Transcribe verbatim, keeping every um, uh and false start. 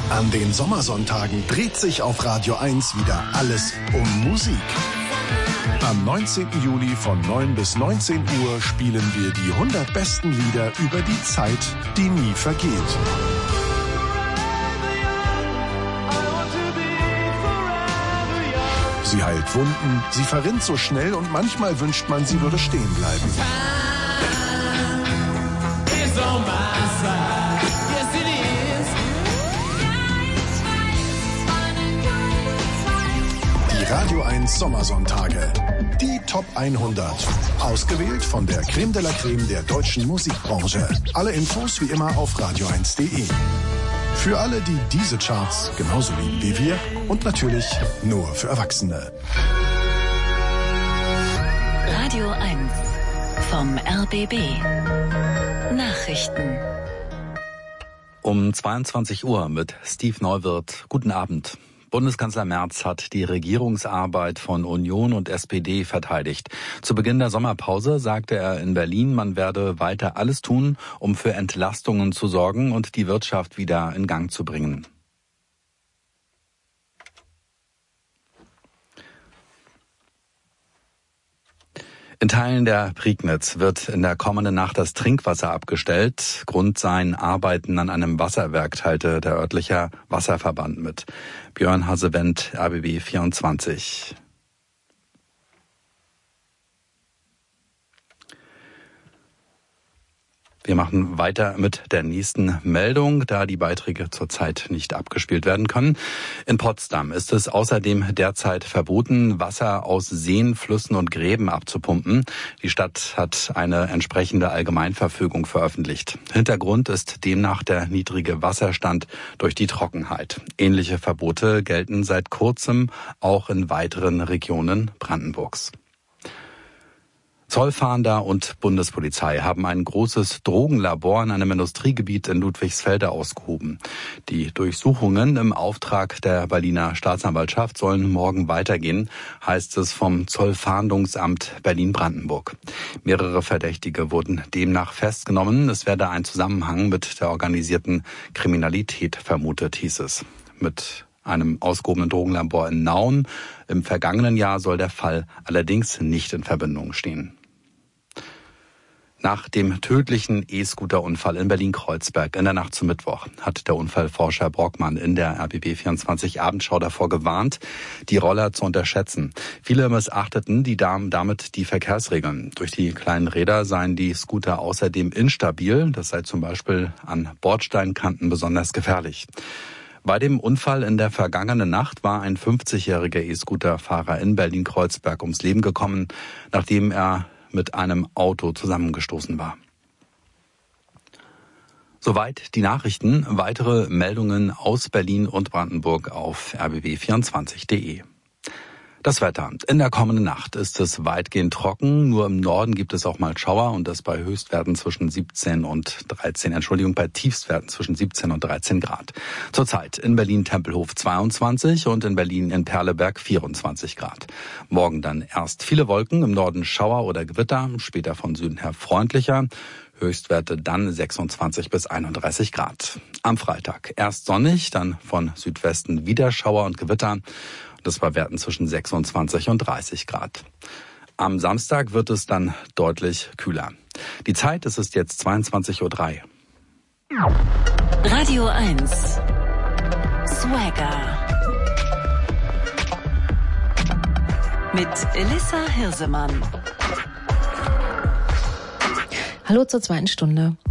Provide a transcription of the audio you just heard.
An den Sommersonntagen dreht sich auf Radio eins wieder alles um Musik. Am neunzehnten Juli von neun bis neunzehn Uhr spielen wir die hundert besten Lieder über die Zeit, die nie vergeht. Sie heilt Wunden, sie verrinnt so schnell und manchmal wünscht man, sie würde stehen bleiben. Die Radio eins Sommersonntage. Die Top hundert. Ausgewählt von der Creme de la Creme der deutschen Musikbranche. Alle Infos wie immer auf radio eins punkt de. Für alle, die diese Charts genauso lieben wie wir und natürlich nur für Erwachsene. Radio eins vom R B B. Nachrichten. Um zweiundzwanzig Uhr mit Steve Neuwirth. Guten Abend. Bundeskanzler Merz hat die Regierungsarbeit von Union und S P D verteidigt. Zu Beginn der Sommerpause sagte er in Berlin, man werde weiter alles tun, um für Entlastungen zu sorgen und die Wirtschaft wieder in Gang zu bringen. In Teilen der Prignitz wird in der kommenden Nacht das Trinkwasser abgestellt. Grund seien Arbeiten an einem Wasserwerk, teilte der örtliche Wasserverband mit. Björn Hasewend, R B B vierundzwanzig. Wir machen weiter mit der nächsten Meldung, da die Beiträge zurzeit nicht abgespielt werden können. In Potsdam ist es außerdem derzeit verboten, Wasser aus Seen, Flüssen und Gräben abzupumpen. Die Stadt hat eine entsprechende Allgemeinverfügung veröffentlicht. Hintergrund ist demnach der niedrige Wasserstand durch die Trockenheit. Ähnliche Verbote gelten seit kurzem auch in weiteren Regionen Brandenburgs. Zollfahnder und Bundespolizei haben ein großes Drogenlabor in einem Industriegebiet in Ludwigsfelde ausgehoben. Die Durchsuchungen im Auftrag der Berliner Staatsanwaltschaft sollen morgen weitergehen, heißt es vom Zollfahndungsamt Berlin-Brandenburg. Mehrere Verdächtige wurden demnach festgenommen. Es werde ein Zusammenhang mit der organisierten Kriminalität vermutet, hieß es. Mit einem ausgehobenen Drogenlabor in Nauen im vergangenen Jahr soll der Fall allerdings nicht in Verbindung stehen. Nach dem tödlichen E-Scooter-Unfall in Berlin-Kreuzberg in der Nacht zum Mittwoch hat der Unfallforscher Brockmann in der R B B vierundzwanzig Abendschau davor gewarnt, die Roller zu unterschätzen. Viele missachteten die damit die Verkehrsregeln. Durch die kleinen Räder seien die Scooter außerdem instabil. Das sei zum Beispiel an Bordsteinkanten besonders gefährlich. Bei dem Unfall in der vergangenen Nacht war ein fünfzigjähriger E-Scooter-Fahrer in Berlin-Kreuzberg ums Leben gekommen, nachdem er mit einem Auto zusammengestoßen war. Soweit die Nachrichten. Weitere Meldungen aus Berlin und Brandenburg auf r b b vierundzwanzig punkt de. Das Wetter. In der kommenden Nacht ist es weitgehend trocken. Nur im Norden gibt es auch mal Schauer und das bei Höchstwerten zwischen siebzehn und dreizehn, Entschuldigung, bei Tiefstwerten zwischen siebzehn und dreizehn Grad. Zurzeit in Berlin-Tempelhof zweiundzwanzig und in Berlin in Perleberg vierundzwanzig Grad. Morgen dann erst viele Wolken, im Norden Schauer oder Gewitter, später von Süden her freundlicher. Höchstwerte dann sechsundzwanzig bis einunddreißig Grad. Am Freitag erst sonnig, dann von Südwesten wieder Schauer und Gewitter. Das bei Werten zwischen sechsundzwanzig und dreißig Grad. Am Samstag wird es dann deutlich kühler. Die Zeit, es ist jetzt zweiundzwanzig Uhr drei. Radio eins. Swagger. Mit Elissa Hirsemann. Hallo zur zweiten Stunde.